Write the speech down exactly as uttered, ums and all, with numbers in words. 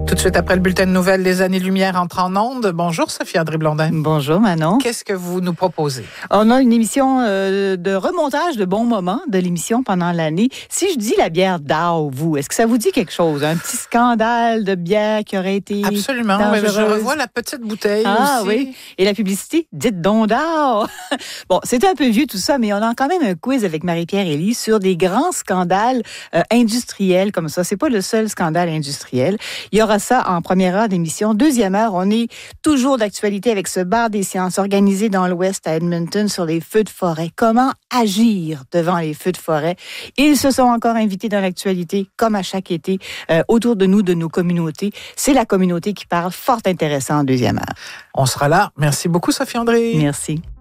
Tout de suite après le bulletin de nouvelles, les années-lumière entrent en ondes. Bonjour Sophie André Blondin. Bonjour Manon. Qu'est-ce que vous nous proposez? On a une émission euh, de remontage de bons moments de l'émission pendant l'année. Si je dis la bière Dow, vous, est-ce que ça vous dit quelque chose? Un petit scandale de bière qui aurait été Absolument. Oui, je revois la petite bouteille ah, aussi. Oui. Et la publicité, dites donc Dow. Bon, c'est un peu vieux tout ça, mais on a quand même un quiz avec Marie-Pierre Elie sur des grands scandales euh, industriels comme ça. C'est pas le seul scandale industriel. Il y aura ça en première heure d'émission. Deuxième heure, on est toujours d'actualité avec ce bar des sciences organisé dans l'Ouest à Edmonton sur les feux de forêt. Comment agir devant les feux de forêt? Ils se sont encore invités dans l'actualité, comme à chaque été, euh, autour de nous, de nos communautés. C'est la communauté qui parle, fort intéressant en deuxième heure. On sera là. Merci beaucoup, Sophie André. Merci.